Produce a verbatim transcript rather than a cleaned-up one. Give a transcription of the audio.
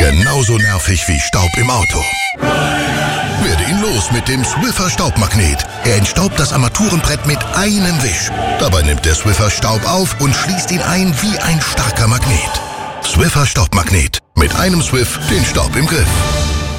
Genauso nervig wie Staub im Auto. Werde ihn los mit dem Swiffer Staubmagnet. Er entstaubt das Armaturenbrett mit einem Wisch. Dabei nimmt der Swiffer Staub auf und schließt ihn ein wie ein starker Magnet. Swiffer Staubmagnet. Mit einem Swiff den Staub im Griff.